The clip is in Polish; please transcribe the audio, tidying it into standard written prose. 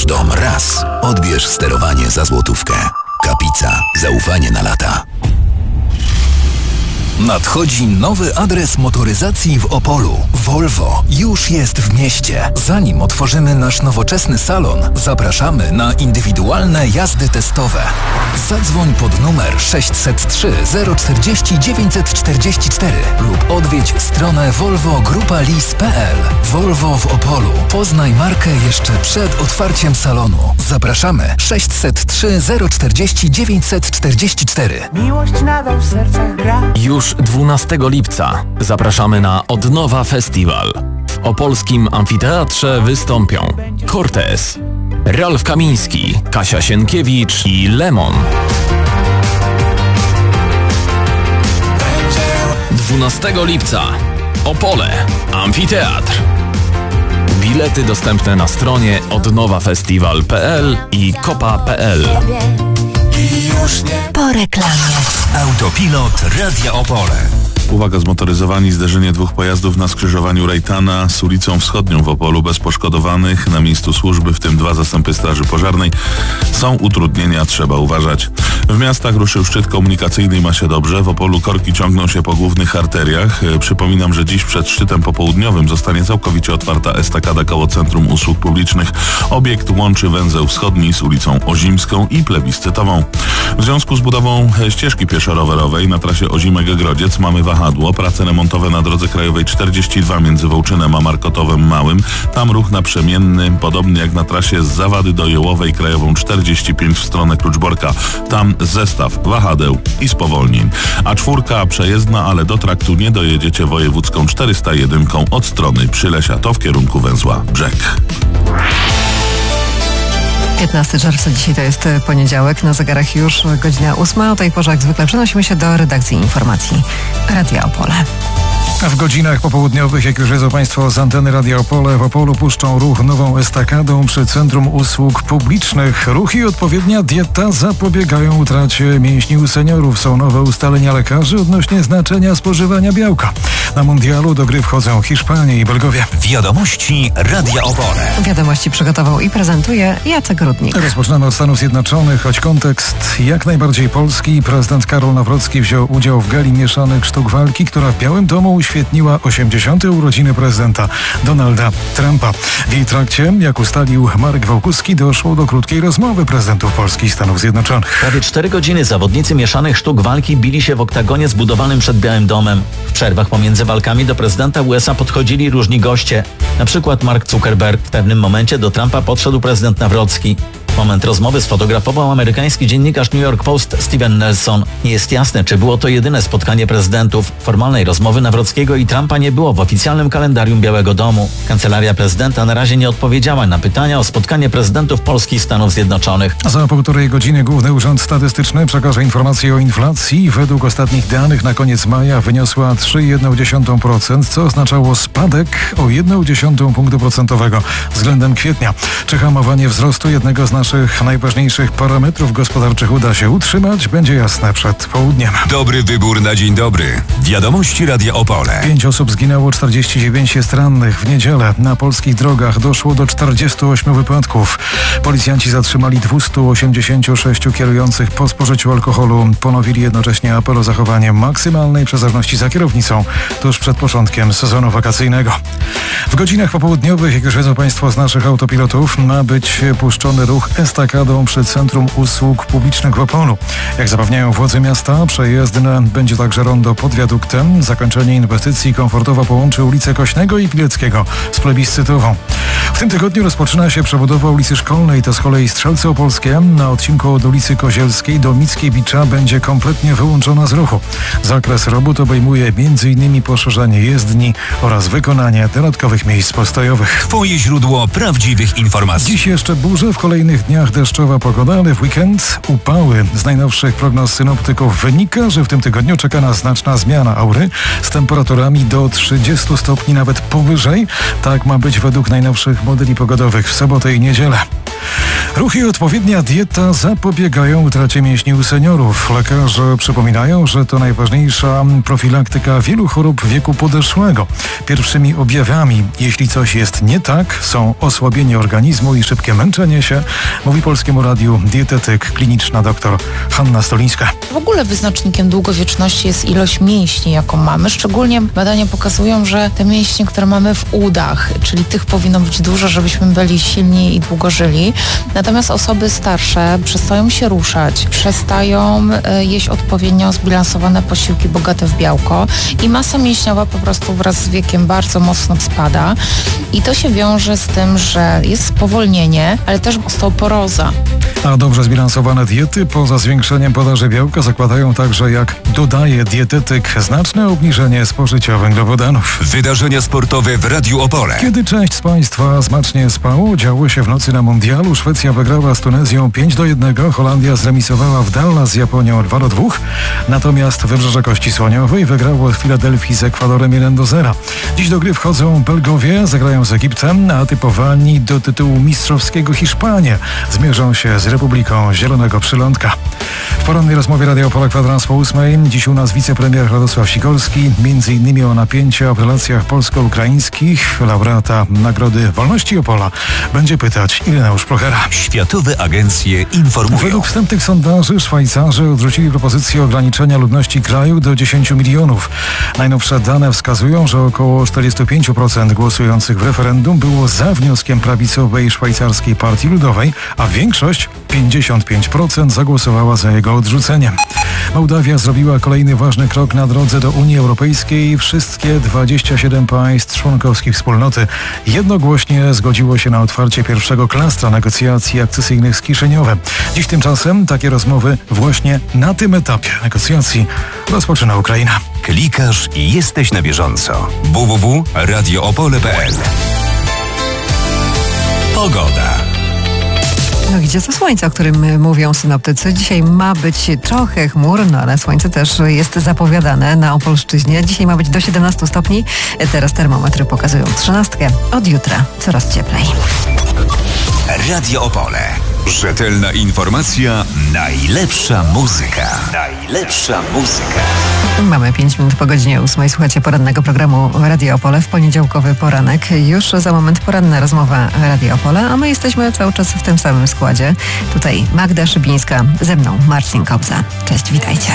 Masz dom raz. Odbierz sterowanie za złotówkę. Kapica. Zaufanie na lata. Nadchodzi nowy adres motoryzacji w Opolu. Volvo już jest w mieście. Zanim otworzymy nasz nowoczesny salon, zapraszamy na indywidualne jazdy testowe. Zadzwoń pod numer 603 040 944 lub odwiedź stronę volvogrupalis.pl. Volvo w Opolu. Poznaj markę jeszcze przed otwarciem salonu. Zapraszamy 603 040 944. Miłość nadal w sercach gra. Już 12 lipca zapraszamy na Odnowa Festiwal. W opolskim amfiteatrze wystąpią Cortez, Ralf Kamiński, Kasia Sienkiewicz i Lemon. 12 lipca Opole, amfiteatr. Bilety dostępne na stronie odnowafestiwal.pl i kopa.pl. Po reklamie. Autopilot Radia Opole. Uwaga, zmotoryzowani, zderzenie dwóch pojazdów na skrzyżowaniu Rejtana z ulicą Wschodnią w Opolu, bez poszkodowanych, na miejscu służby, w tym 2 zastępy straży pożarnej. Są utrudnienia, trzeba uważać. W miastach ruszył szczyt komunikacyjny i ma się dobrze. W Opolu korki ciągną się po głównych arteriach. Przypominam, że dziś przed szczytem popołudniowym zostanie całkowicie otwarta estakada koło Centrum Usług Publicznych. Obiekt łączy węzeł wschodni z ulicą Ozimską i Plebiscytową. W związku z budową ścieżki pieszo-rowerowej na trasie Ozimek-Grodziec mamy wahadło. Prace remontowe na drodze krajowej 42 między Wołczynem a Markotowem Małym. Tam ruch naprzemienny, podobnie jak na trasie z Zawady do Jołowej krajową 45 w stronę Kluczborka. Tam zestaw wahadeł i spowolnień. A 4 przejezdna, ale do traktu nie dojedziecie wojewódzką 401 od strony Przylesia. To w kierunku węzła Brzeg. 15 czerwca, dzisiaj to jest poniedziałek, na zegarach już godzina 8. O tej porze jak zwykle przenosimy się do redakcji informacji Radia Opole. A w godzinach popołudniowych, jak już wiedzą Państwo z anteny Radia Opole, w Opolu puszczą ruch nową estakadą przy Centrum Usług Publicznych. Ruch i odpowiednia dieta zapobiegają utracie mięśni u seniorów. Są nowe ustalenia lekarzy odnośnie znaczenia spożywania białka. Na mundialu do gry wchodzą Hiszpania i Belgowie. Wiadomości Radia Opole. Wiadomości przygotował i prezentuje Jacek Rudnik. Rozpoczynamy od Stanów Zjednoczonych, choć kontekst jak najbardziej polski. Prezydent Karol Nawrocki wziął udział w gali mieszanych sztuk walki, która w Białym Domu uświetniła 80. urodziny prezydenta Donalda Trumpa. W jej trakcie, jak ustalił Marek Wałkuski, doszło do krótkiej rozmowy prezydentów Polski i Stanów Zjednoczonych. Prawie 4 godziny zawodnicy mieszanych sztuk walki bili się w oktagonie zbudowanym przed Białym Domem. W przerwach pomiędzy walkami do prezydenta USA podchodzili różni goście. Na przykład Mark Zuckerberg. W pewnym momencie do Trumpa podszedł prezydent Nawrocki. Moment rozmowy sfotografował amerykański dziennikarz New York Post Steven Nelson. Nie jest jasne, czy było to jedyne spotkanie prezydentów. Formalnej rozmowy Nawrockiego i Trumpa nie było w oficjalnym kalendarium Białego Domu. Kancelaria prezydenta na razie nie odpowiedziała na pytania o spotkanie prezydentów Polski i Stanów Zjednoczonych. Za 1,5 godziny Główny Urząd Statystyczny przekaże informacje o inflacji. Według ostatnich danych na koniec maja wyniosła 3,1%, co oznaczało spadek o 0,1 punktu procentowego względem kwietnia. Czy hamowanie wzrostu jednego z naszych najważniejszych parametrów gospodarczych uda się utrzymać, będzie jasne przed południem. Dobry wybór na dzień dobry. Wiadomości Radia Opole. 5 osób zginęło, 49 jest rannych. W niedzielę na polskich drogach doszło do 48 wypadków. Policjanci zatrzymali 286 kierujących po spożyciu alkoholu. Ponowili jednocześnie apel o zachowanie maksymalnej przezorności za kierownicą tuż przed początkiem sezonu wakacyjnego. W godzinach popołudniowych, jak już wiedzą Państwo z naszych autopilotów, ma być puszczony ruch estakadą przy Centrum Usług Publicznych w Opolu. Jak zapewniają władze miasta, przejezdne będzie także rondo pod wiaduktem. Zakończenie inwestycji komfortowo połączy ulicę Kośnego i Pileckiego z Plebiscytową. W tym tygodniu rozpoczyna się przebudowa ulicy Szkolnej, to z kolei Strzelce Opolskie na odcinku od ulicy Kozielskiej do Mickiewicza będzie kompletnie wyłączona z ruchu. Zakres robót obejmuje m.in. poszerzenie jezdni oraz wykonanie dodatkowych miejsc postojowych. Twoje źródło prawdziwych informacji. Dziś jeszcze burze, w kolejnych dniach deszczowa pogoda, ale w weekend upały. Z najnowszych prognoz synoptyków wynika, że w tym tygodniu czeka nas znaczna zmiana aury z temperaturami do 30 stopni, nawet powyżej. Tak ma być według najnowszych modeli pogodowych w sobotę i niedzielę. Ruch i odpowiednia dieta zapobiegają utracie mięśni u seniorów. Lekarze przypominają, że to najważniejsza profilaktyka wielu chorób wieku podeszłego. Pierwszymi objawami, jeśli coś jest nie tak, są osłabienie organizmu i szybkie męczenie się, mówi Polskiemu Radiu dietetyk kliniczna dr Hanna Stolińska. W ogóle wyznacznikiem długowieczności jest ilość mięśni, jaką mamy. Szczególnie badania pokazują, że te mięśnie, które mamy w udach, czyli tych powinno być dużo, żebyśmy byli silni i długo żyli. Natomiast osoby starsze przestają się ruszać, przestają jeść odpowiednio zbilansowane posiłki bogate w białko i masa mięśniowa po prostu wraz z wiekiem bardzo mocno spada. I to się wiąże z tym, że jest spowolnienie, ale też osteoporoza. A dobrze zbilansowane diety poza zwiększeniem podaży białka zakładają także, jak dodaje dietetyk, znaczne obniżenie spożycia węglowodanów. Wydarzenia sportowe w Radiu Opole. Kiedy część z Państwa smacznie spało, działo się w nocy na mundialu. Szwecja wygrała z Tunezją 5-1, Holandia zremisowała w Dallas z Japonią 2-2, natomiast Wybrzeże Kości Słoniowej wygrało w Filadelfii z Ekwadorem 1-0. Dziś do gry wchodzą Belgowie, zagrają z Egiptem, a typowani do tytułu mistrzowskiego Hiszpanie zmierzą się z Republiką Zielonego Przylądka. W porannej rozmowie Radia Opole kwadrans po 8. Dziś u nas wicepremier Radosław Sikorski, m.in. o napięciach w relacjach polsko-ukraińskich. Laureata Nagrody Wolności Opola będzie pytać Ireneusz Prochera. Światowe agencje informują. Według wstępnych sondaży Szwajcarzy odrzucili propozycję ograniczenia ludności kraju do 10 milionów. Najnowsze dane wskazują, że około 45% głosujących w referendum było za wnioskiem prawicowej szwajcarskiej Partii Ludowej, a większość, 55%, zagłosowała za jego odrzuceniem. Mołdawia zrobiła kolejny ważny krok na drodze do Unii Europejskiej. Wszystkie 27 państw członkowskich wspólnoty jednogłośnie zgodziło się na otwarcie pierwszego klastra negocjacji akcesyjnych z Kiszyniowy. Dziś tymczasem takie rozmowy właśnie na tym etapie negocjacji rozpoczyna Ukraina. Klikasz i jesteś na bieżąco. www.radioopole.pl. Pogoda. No gdzie to słońce, o którym mówią synoptycy? Dzisiaj ma być trochę chmur, ale słońce też jest zapowiadane na Opolszczyźnie. Dzisiaj ma być do 17 stopni, teraz termometry pokazują 13. Od jutra coraz cieplej. Radio Opole. Rzetelna informacja, najlepsza muzyka. Najlepsza muzyka. Mamy 5 minut po godzinie 8. Słuchacie porannego programu Radio Opole w poniedziałkowy poranek. Już za moment poranna rozmowa Radio Opole, a my jesteśmy cały czas w tym samym składzie. Tutaj Magda Szybińska, ze mną Marcin Kobza. Cześć, witajcie.